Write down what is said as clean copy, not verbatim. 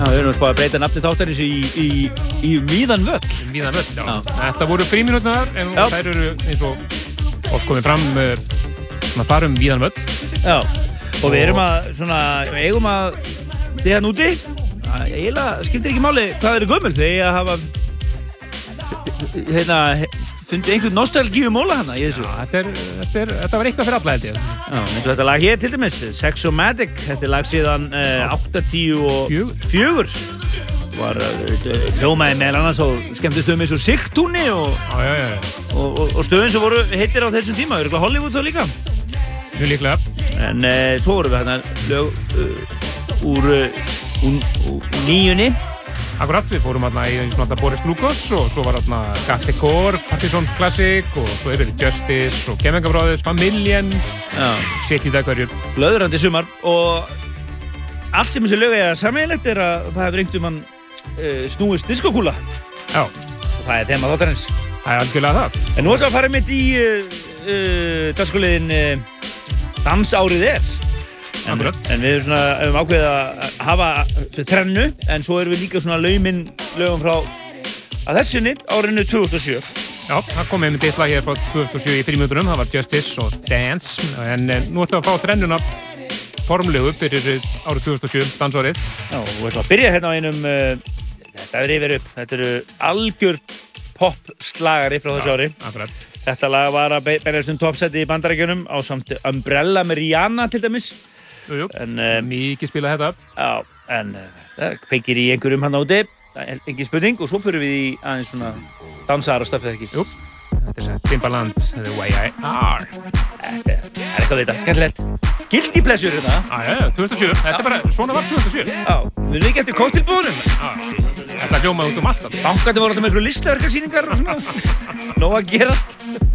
Já, við erum að spá að breyta nafni þáttarins í Víðan völl. Víðan völl, já. Þetta voru frímínúturnar, en þær eru eins og oft komið fram svona farum Víðan völl. Já, og við erum að svona, eigum að þið hann úti, eiginlega skiptir ekki máli hvað eru gömul, þegar að hafa fundið einhvern nostalgíu móla hana í þessu. Já, þetta var eitthvað fyrir alla, held ég. Já, myndu þetta lag hér til dæmis, Sexomatic, þetta er lag síðan 84. Var hljómaði meðal annars á skemmtistöðum eins og Sigtúni og stöðum sem voru heitir á þessum tíma, örugglega Hollywood þá líka. Mjög líklega. En svo vorum við hérna lög úr nýjunni. Akkurat, við fórum hérna í svona Boris Lukos og svo var hérna Gatti Core, Partisan Classic og svo er verið Justice og Kemenga Brothers, Familjen, sitt í dag hverjur. Blöðrandi sumar og allt sem þessi lög eiga sameiginlegt er að það hefur einhvern mann snúist diskokúla. Já. Og það er tema þáttarins. Það er algjörlega það. En nú ætlum við að fara mitt í dagsskóliðin Dansárið er. En við erum svona, hefum ákveðið að hafa þrennu, en svo erum við líka svona lögum frá að þessinni árinu 2007. Já, það kom einmitt eitt lag hér frá 2007 í frímínútunum, það var Justice og Dance, en nú ætlum við að fá þrennuna formlegu fyrir árið 2007, dansárið. Já, og við ætlum að byrja hérna á einum, þetta er yfir upp, þetta eru algjör popslagari frá þessu ári. Akkurat. Þetta lag var að berjast toppsæti í Bandaríkjunum á samt Umbrella með Rihanna til dæmis. Jú, mikið spilað þetta. Já, en það kveikir í einhverjum hann úti, engin spurning, og svo fyrir við í aðeins svona dansara stöfið ekki. Jú, þetta er sem Timbaland, The Way I Are. Þetta er eitthvað við þetta, skemmtilegt. Guilty Pleasure hérna. Já, 2007, þetta er bara, svona var 2007. Já, við erum ekki eftir kóktelbúðunum. Þetta hljómaði út alltaf. Bankandi voru alltaf með einhverju listaverkarsýningar og svona. Nóg að gerast.